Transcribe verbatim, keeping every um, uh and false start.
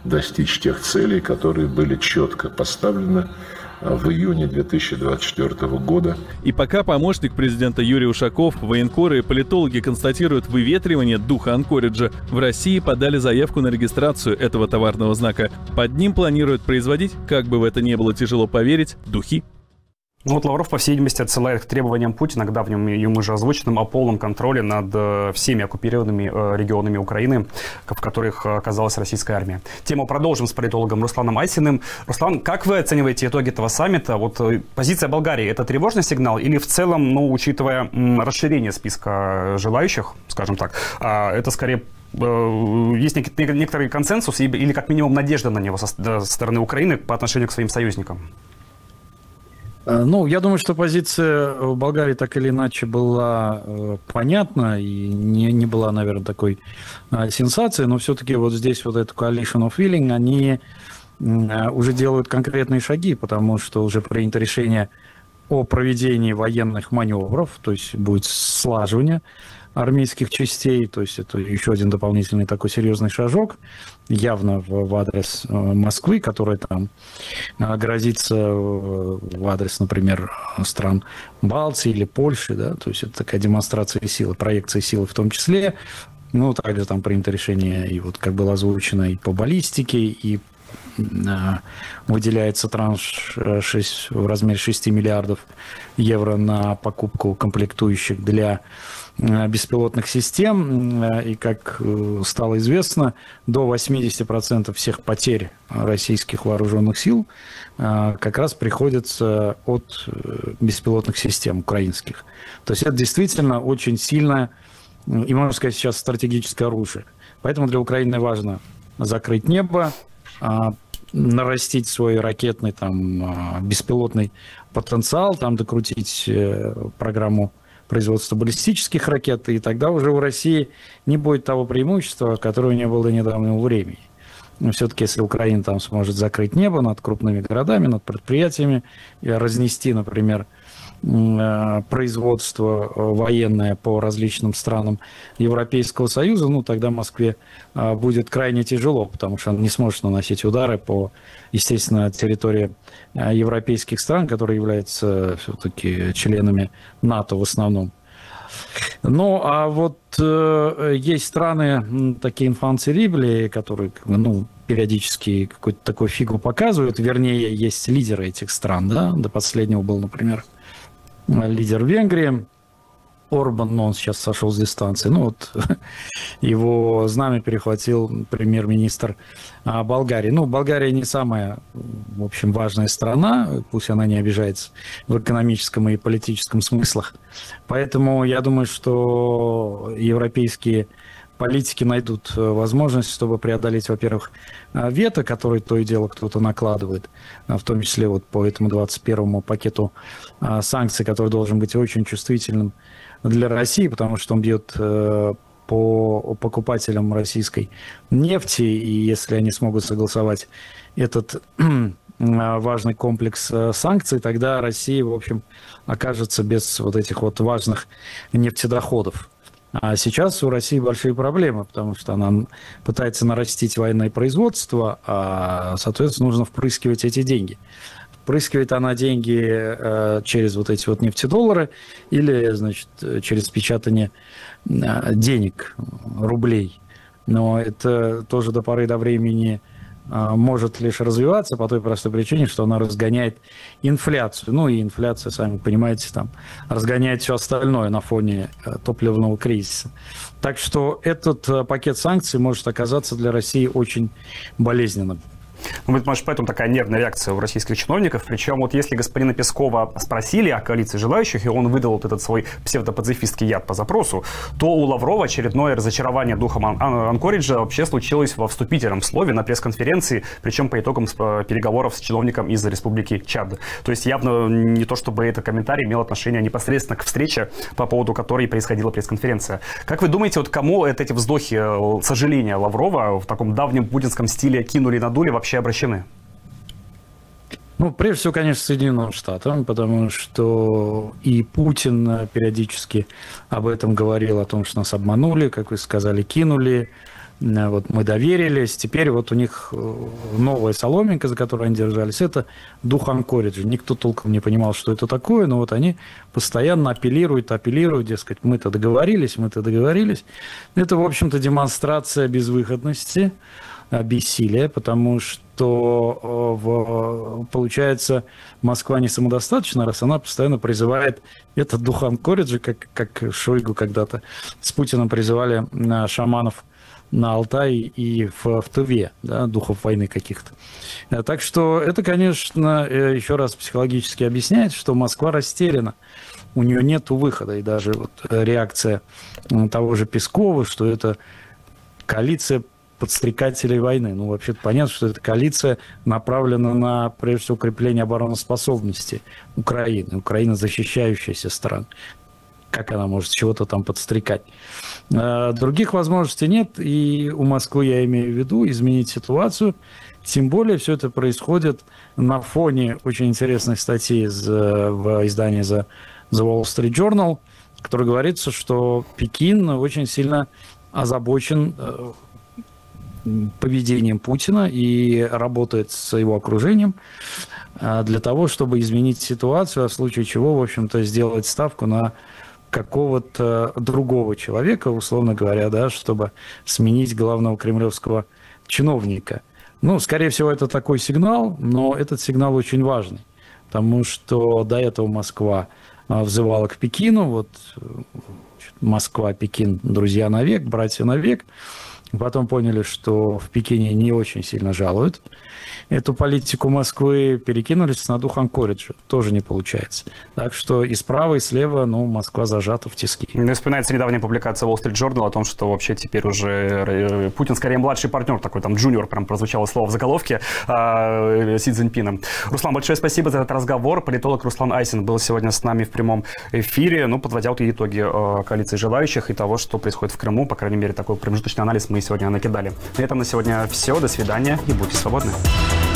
достичь тех целей, которые были четко поставлены в июне две тысячи двадцать четвёртого года. И пока помощник президента Юрий Ушаков, военкоры и политологи констатируют выветривание духа Анкориджа, в России подали заявку на регистрацию этого товарного знака. Под ним планируют производить, как бы в это ни было тяжело поверить, духи. Ну вот Лавров, по всей видимости, отсылает к требованиям Путина, к давним ему же озвученным, о полном контроле над э, всеми оккупированными э, регионами Украины, в которых оказалась российская армия. Тему продолжим с политологом Русланом Айсиным. Руслан, как вы оцениваете итоги этого саммита? Вот э, позиция Болгарии – это тревожный сигнал или в целом, ну, учитывая м, расширение списка желающих, скажем так, э, это скорее э, есть нек- некоторый консенсус или как минимум надежда на него со, со стороны Украины по отношению к своим союзникам? Ну, я думаю, что позиция Болгарии так или иначе была э, понятна и не, не была, наверное, такой э, сенсацией, но все-таки вот здесь вот эту coalition of willing, они э, уже делают конкретные шаги, потому что уже принято решение о проведении военных маневров, то есть будет слаживание армейских частей, то есть это еще один дополнительный такой серьезный шажок, явно в, в адрес э, Москвы, которая там э, грозится э, в адрес, например, стран Балтии или Польши, да, то есть это такая демонстрация силы, проекция силы в том числе. Ну, также там принято решение, и вот как было озвучено, и по баллистике, и э, выделяется транш шесть, в размере шести миллиардов евро на покупку комплектующих для беспилотных систем, и, как стало известно, до восемьдесят процентов всех потерь российских вооруженных сил как раз приходится от беспилотных систем украинских. То есть это действительно очень сильное и, можно сказать, сейчас стратегическое оружие. Поэтому для Украины важно закрыть небо, нарастить свой ракетный, там, беспилотный потенциал, там докрутить программу производства баллистических ракет, и тогда уже у России не будет того преимущества, которое у нее было до недавнего времени. Но все-таки, если Украина там сможет закрыть небо над крупными городами, над предприятиями, и разнести, например, производство военное по различным странам Европейского Союза, ну, тогда Москве будет крайне тяжело, потому что она не сможет наносить удары по, естественно, территории европейских стран, которые являются все-таки членами НАТО в основном. Ну, а вот э, есть страны, такие инфанцерибли, которые, ну, периодически какую-то такую фигу показывают, вернее, есть лидеры этих стран, да, до последнего был, например, лидер Венгрии, Орбан, но он сейчас сошел с дистанции. Ну вот его знамя перехватил премьер-министр Болгарии. Ну, Болгария не самая, в общем, важная страна, пусть она не обижается в экономическом и политическом смыслах. Поэтому я думаю, что европейские политики найдут возможность, чтобы преодолеть, во-первых, вето, которое то и дело кто-то накладывает, в том числе вот по этому двадцать первому пакету санкций, который должен быть очень чувствительным для России, потому что он бьет по покупателям российской нефти, и если они смогут согласовать этот важный комплекс санкций, тогда Россия, в общем, окажется без вот этих вот важных нефтедоходов. А сейчас у России большие проблемы, потому что она пытается нарастить военное производство, а, соответственно, нужно впрыскивать эти деньги. Впрыскивает она деньги э, через вот эти вот нефтедоллары или, значит, через печатание э, денег, рублей. Но это тоже до поры до времени э, может лишь развиваться по той простой причине, что она разгоняет инфляцию. Ну и инфляция, сами понимаете, там разгоняет все остальное на фоне э, топливного кризиса. Так что этот э, пакет санкций может оказаться для России очень болезненным. Ну, может, поэтому такая нервная реакция у российских чиновников. Причем вот если господина Пескова спросили о коалиции желающих, и он выдал вот этот свой псевдопацифистский яд по запросу, то у Лаврова очередное разочарование духом Ан- Ан- Анкориджа вообще случилось во вступительном слове на пресс-конференции, причем по итогам переговоров с чиновником из Республики Чад. То есть явно не то, чтобы этот комментарий имел отношение непосредственно к встрече, по поводу которой происходила пресс-конференция. Как вы думаете, вот кому это, эти вздохи сожаления Лаврова в таком давнем путинском стиле кинули-надули вообще обращены? Ну, прежде всего, конечно, Соединенным Штатам, потому что и Путин периодически об этом говорил, о том, что нас обманули, как вы сказали, кинули. вот мы доверились. Теперь вот у них новая соломинка, за которую они держались, это дух Анкориджа. Никто толком не понимал, что это такое, но вот они постоянно апеллируют, апеллируют, дескать, мы-то договорились, мы-то договорились. Это, в общем-то, демонстрация безвыходности, бессилия, потому что, в, получается, Москва не самодостаточна, раз она постоянно призывает этот дух Анкориджа, как, как Шойгу когда-то с Путиным призывали шаманов на Алтае и в, в Тыве, да, духов войны каких-то. Так что это, конечно, еще раз психологически объясняет, что Москва растеряна. У нее нет выхода. И даже вот реакция того же Пескова, что это коалиция подстрекателей войны. Ну, вообще-то понятно, что эта коалиция направлена на, прежде всего, укрепление обороноспособности Украины. Украина защищающаяся страна. Как она может чего-то там подстрекать? Других возможностей нет, и у Москвы, я имею в виду, изменить ситуацию. Тем более все это происходит на фоне очень интересной статьи из, в издании The, The Wall Street Journal, в которой говорится, что Пекин очень сильно озабочен поведением Путина и работает с его окружением для того, чтобы изменить ситуацию, а в случае чего, в общем-то, сделать ставку на какого-то другого человека, условно говоря, да, чтобы сменить главного кремлевского чиновника. Ну, скорее всего, это такой сигнал, но этот сигнал очень важный, потому что до этого Москва взывала к Пекину, вот Москва, Пекин, друзья навек, братья навек. Потом поняли, что в Пекине не очень сильно жалуют эту политику Москвы, перекинулись на дух Анкориджа. Тоже не получается. Так что и справа, и слева, ну, Москва зажата в тиски. Мне вспоминается недавняя публикация Wall Street Journal о том, что вообще теперь уже Путин скорее младший партнер, такой там джуниор, прям прозвучало слово в заголовке, э, Си Цзиньпина. Руслан, большое спасибо за этот разговор. Политолог Руслан Айсин был сегодня с нами в прямом эфире, ну, подводя вот итоги э, коалиции желающих и того, что происходит в Крыму. По крайней мере, такой промежуточный анализ мы сегодня накидали. На этом на сегодня все. До свидания и будьте свободны.